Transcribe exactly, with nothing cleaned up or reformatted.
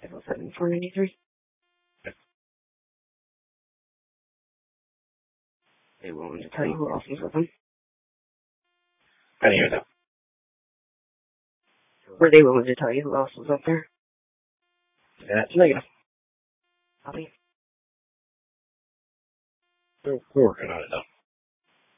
five oh seven, four ninety-three. They willing to tell you who else was with them? I didn't hear that. Were they willing to tell you who else was up there? That's negative. Copy. We're, we're working on it, though.